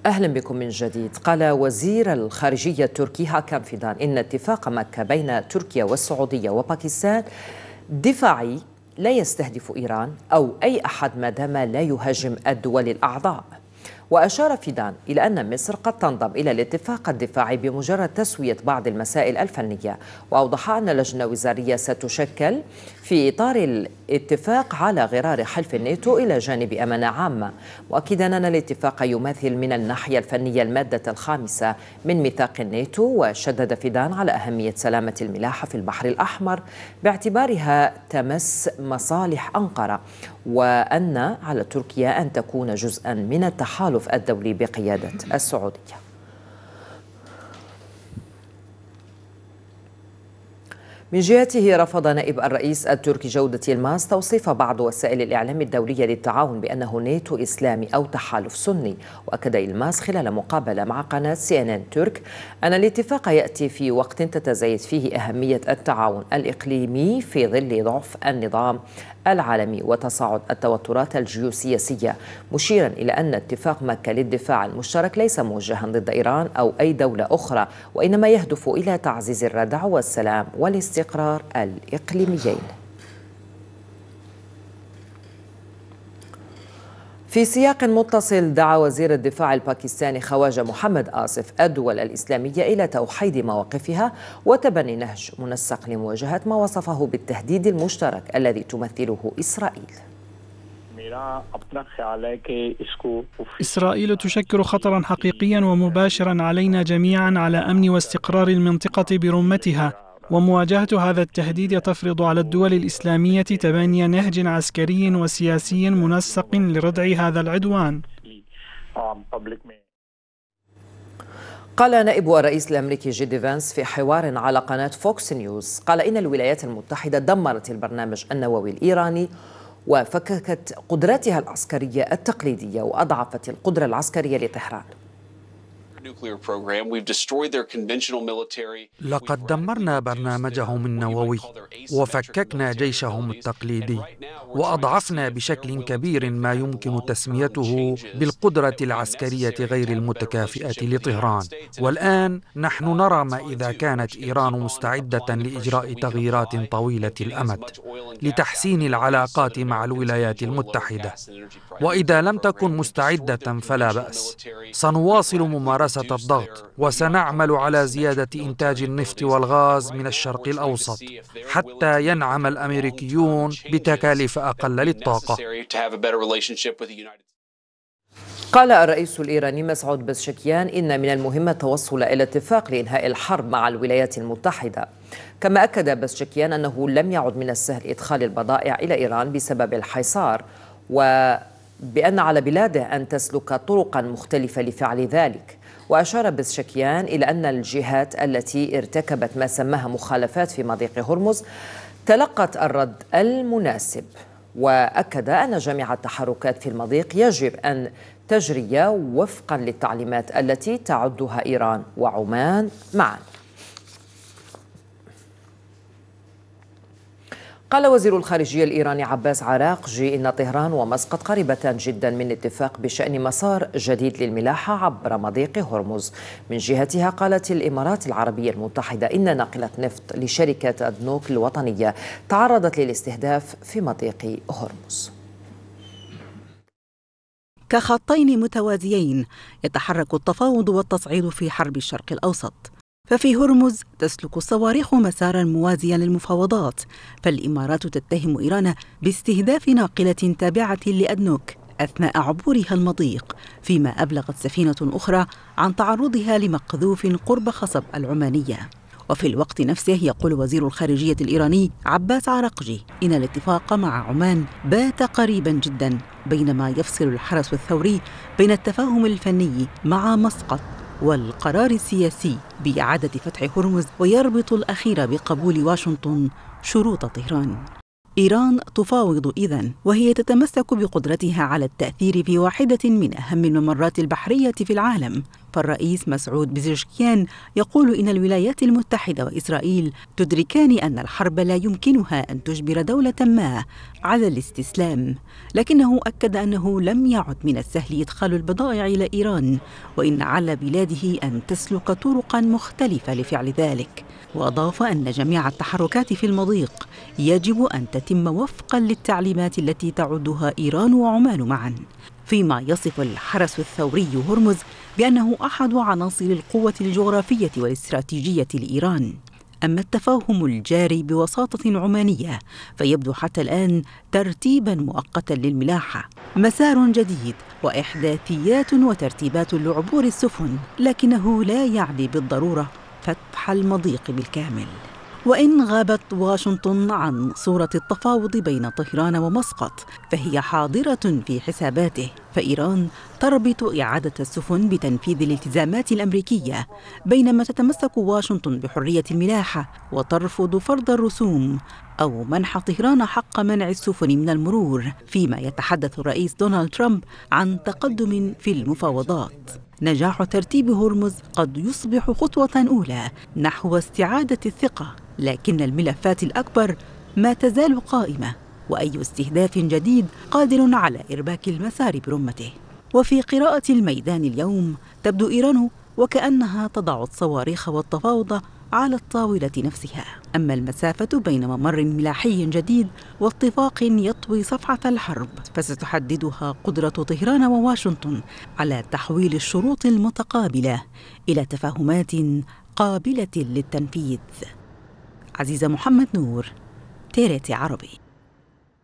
أهلا بكم من جديد. قال وزير الخارجية التركي هاكان فيدان إن اتفاق مكة بين تركيا والسعودية وباكستان دفاعي لا يستهدف إيران أو أي أحد ما دام لا يهاجم الدول الأعضاء. وأشار فيدان إلى أن مصر قد تنضم إلى الاتفاق الدفاعي بمجرد تسوية بعض المسائل الفنية، وأوضح أن لجنة وزارية ستشكل في إطار الاتفاق على غرار حلف الناتو إلى جانب أمانة عامة، مؤكدا أن الاتفاق يمثل من الناحية الفنية المادة الخامسة من ميثاق الناتو. وشدد فيدان على أهمية سلامة الملاحة في البحر الأحمر باعتبارها تمس مصالح أنقرة، وأن على تركيا أن تكون جزءا من التحالف الدولي بقيادة السعودية. من جهته رفض نائب الرئيس التركي جودة يلماز توصيف بعض وسائل الإعلام الدولية للتعاون بأنه ناتو إسلامي أو تحالف سني. وأكد يلماز خلال مقابلة مع قناة CNN ترك أن الاتفاق يأتي في وقت تتزايد فيه أهمية التعاون الإقليمي في ظل ضعف النظام العالمي وتصاعد التوترات الجيوسياسية، مشيرا إلى أن اتفاق مكة للدفاع المشترك ليس موجها ضد إيران أو أي دولة أخرى، وإنما يهدف إلى تعزيز الردع والسلام والاستقرار الإقليميين. في سياق متصل، دعا وزير الدفاع الباكستاني خواجة محمد آصف الدول الإسلامية إلى توحيد مواقفها وتبني نهج منسق لمواجهة ما وصفه بالتهديد المشترك الذي تمثله إسرائيل. إسرائيل تشكل خطرا حقيقيا ومباشرا علينا جميعا على أمن واستقرار المنطقة برمتها، ومواجهة هذا التهديد تفرض على الدول الإسلامية تبني نهج عسكري وسياسي منسق لردع هذا العدوان. قال نائب الرئيس الأمريكي جيدي فانس في حوار على قناة فوكس نيوز، قال إن الولايات المتحدة دمرت البرنامج النووي الإيراني وفككت قدراتها العسكرية التقليدية وأضعفت القدرة العسكرية لطهران. لقد دمرنا برنامجهم النووي وفككنا جيشهم التقليدي وأضعفنا بشكل كبير ما يمكن تسميته بالقدرة العسكرية غير المتكافئة لطهران. والآن نحن نرى ما إذا كانت إيران مستعدة لإجراء تغييرات طويلة الأمد لتحسين العلاقات مع الولايات المتحدة، وإذا لم تكن مستعدة فلا بأس، سنواصل ممارسة الضغط وسنعمل على زيادة إنتاج النفط والغاز من الشرق الأوسط حتى ينعم الأمريكيون بتكاليف أقل للطاقة. قال الرئيس الإيراني مسعود بزشكيان إن من المهم التوصل إلى اتفاق لإنهاء الحرب مع الولايات المتحدة. كما أكد بزشكيان أنه لم يعد من السهل إدخال البضائع إلى إيران بسبب الحصار، وبأن على بلاده أن تسلك طرقا مختلفة لفعل ذلك. وأشار بزشكيان إلى أن الجهات التي ارتكبت ما سماها مخالفات في مضيق هرمز تلقت الرد المناسب، وأكد أن جميع التحركات في المضيق يجب أن تجري وفقا للتعليمات التي تعدها إيران وعمان معا. قال وزير الخارجية الإيراني عباس عراقجي إن طهران ومسقط قريبة جدا من اتفاق بشأن مسار جديد للملاحة عبر مضيق هرمز. من جهتها قالت الإمارات العربية المتحدة إن ناقلة نفط لشركة أدنوك الوطنية تعرضت للاستهداف في مضيق هرمز. كخطين متوازيين يتحرك التفاوض والتصعيد في حرب الشرق الأوسط. ففي هرمز تسلك الصواريخ مسارا موازيا للمفاوضات، فالإمارات تتهم إيران باستهداف ناقلة تابعة لأدنوك أثناء عبورها المضيق، فيما أبلغت سفينة أخرى عن تعرضها لمقذوف قرب خصب العمانية. وفي الوقت نفسه يقول وزير الخارجية الإيراني عباس عراقجي إن الاتفاق مع عمان بات قريبا جدا، بينما يفصل الحرس الثوري بين التفاهم الفني مع مسقط والقرار السياسي بإعادة فتح هرمز، ويربط الأخير بقبول واشنطن شروط طهران. إيران تفاوض إذن، وهي تتمسك بقدرتها على التأثير في واحدة من أهم الممرات البحرية في العالم، فالرئيس مسعود بزشكيان يقول إن الولايات المتحدة وإسرائيل تدركان أن الحرب لا يمكنها أن تجبر دولة ما على الاستسلام، لكنه أكد أنه لم يعد من السهل إدخال البضائع إلى إيران، وإن على بلاده أن تسلك طرقا مختلفة لفعل ذلك. وأضاف أن جميع التحركات في المضيق يجب أن تتم وفقا للتعليمات التي تعدها إيران وعمان معا، فيما يصف الحرس الثوري هرمز بأنه أحد عناصر القوة الجغرافية والاستراتيجية لإيران. أما التفاهم الجاري بوساطة عمانية فيبدو حتى الآن ترتيباً مؤقتاً للملاحة، مسار جديد وإحداثيات وترتيبات لعبور السفن، لكنه لا يعني بالضرورة فتح المضيق بالكامل. وإن غابت واشنطن عن صورة التفاوض بين طهران ومسقط فهي حاضرة في حساباته، فإيران تربط إعادة السفن بتنفيذ الالتزامات الأمريكية، بينما تتمسك واشنطن بحرية الملاحة وترفض فرض الرسوم أو منح طهران حق منع السفن من المرور، فيما يتحدث الرئيس دونالد ترامب عن تقدم في المفاوضات. نجاح ترتيب هرمز قد يصبح خطوة أولى نحو استعادة الثقة، لكن الملفات الأكبر ما تزال قائمة، وأي استهداف جديد قادر على إرباك المسار برمته. وفي قراءة الميدان اليوم تبدو إيران وكأنها تضع الصواريخ والتفاوض على الطاولة نفسها، أما المسافة بين ممر ملاحي جديد واتفاق يطوي صفحة الحرب فستحددها قدرة طهران وواشنطن على تحويل الشروط المتقابلة إلى تفاهمات قابلة للتنفيذ. عزيزة محمد نور، TRT عربي.